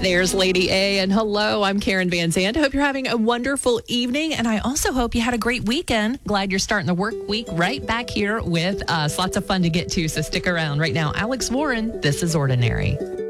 There's Lady A, and hello, I'm Karen Van Zandt. I hope you're having a wonderful evening, and I also hope you had a great weekend. Glad you're starting the work week right back here with us. Lots of fun to get to, so stick around. Right now, Alex Warren, This Is Ordinary.